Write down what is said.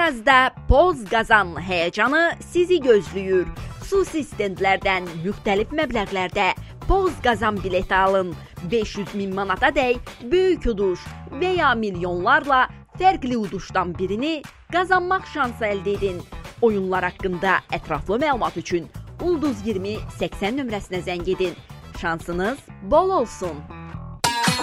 Yazda Poz Qazan həyəcanı sizi gözləyir. Xüsusi stendlərdən müxtəlif məbləğlərdə Poz Qazan bileti alın. 500.000 manatadək böyük uduş və ya milyonlarla fərqli uduşdan birini qazanmaq şansı əldə edin. Oyunlar haqqında ətraflı məlumat üçün Ulduz 20 80 nömrəsinə zəng edin. Şansınız bol olsun.